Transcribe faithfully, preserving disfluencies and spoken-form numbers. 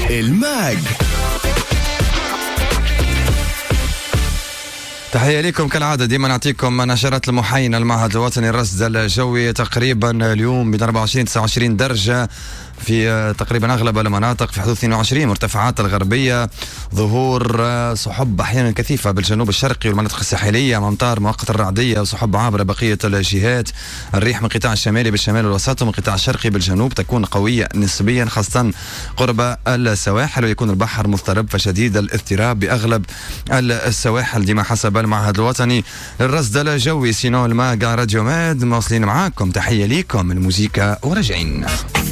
الماج. تحية لكم كالعادة، ديما نعطيكم نشرات المحاينة. المعهد الوطني للرصد الجوي تقريبا اليوم بين أربعة وعشرين تسعة وعشرين درجة في تقريبا أغلب المناطق، في حدود اثنين وعشرين. مرتفعات الغربية ظهور سحب أحيانا كثيفة بالجنوب الشرقي والمناطق الساحلية، أمطار مؤقتة الرعدية وسحب عابرة بقية الجهات. الريح من القطاع الشمالي بالشمال والوسط ومن القطاع الشرقي بالجنوب تكون قوية نسبيا خاصة قرب السواحل، ويكون البحر مضطرب فشديد الاضطراب بأغلب السواحل ديما حسب المعهد الوطني للرصد الجوي. سينو الماغا راديو ماد مواصلين معاكم. تحية ليكم، الموسيقى ورجعين.